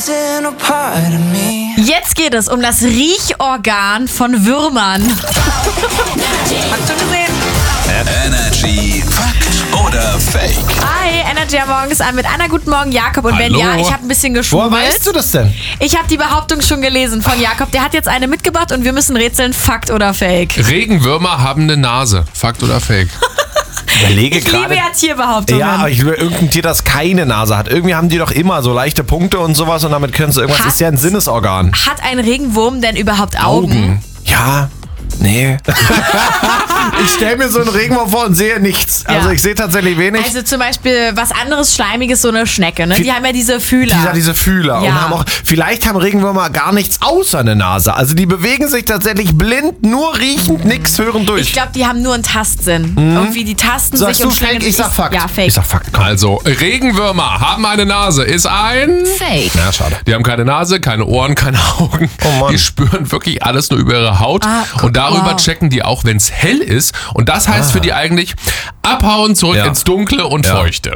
Jetzt geht es um das Riechorgan von Würmern. Hast du gesehen? Energy Fakt oder Fake? Hi, Energy am Morgens an mit Anna. Guten Morgen, Jakob. Und wenn Hallo. ja, ich habe ein bisschen Woher geschwurbelt. weißt du das denn? Ich habe die Behauptung schon gelesen von Jakob. Der hat jetzt eine mitgebracht und wir müssen rätseln, Fakt oder Fake. Regenwürmer haben eine Nase. Fakt oder Fake? Überlege Ich liebe ja Tierbehauptungen. Ja, aber ich will irgendein Tier, das keine Nase hat. Irgendwie haben die doch immer so leichte Punkte und sowas und damit können sie irgendwas. Hat- Ist ja ein Sinnesorgan. Hat ein Regenwurm denn überhaupt Augen? Ja. Nee. Ich stelle mir so einen Regenwurm vor und sehe nichts. Also Ja. ich sehe tatsächlich wenig. Also zum Beispiel was anderes Schleimiges, so eine Schnecke. Ne? Die haben ja diese Fühler. Diese Fühler. Ja. Und haben auch, vielleicht haben Regenwürmer gar nichts außer eine Nase. Also die bewegen sich tatsächlich blind, nur riechend, nichts hören durch. Ich glaube, die haben nur einen Tastsinn. Irgendwie die tasten Sagst sich und du Fake? schlängeln Ich sag Fakt. Ja, Fake. Ich sag Fakt. Komm. Also, Regenwürmer haben eine Nase. Ist ein... Fake. Na, schade. Die haben keine Nase, keine Ohren, keine Augen. Oh Mann. Die spüren wirklich alles nur über ihre Haut. Guck, Und darüber wow. checken die auch, wenn es hell ist. Und das heißt für die eigentlich abhauen, zurück Ja. ins Dunkle und Ja. Feuchte.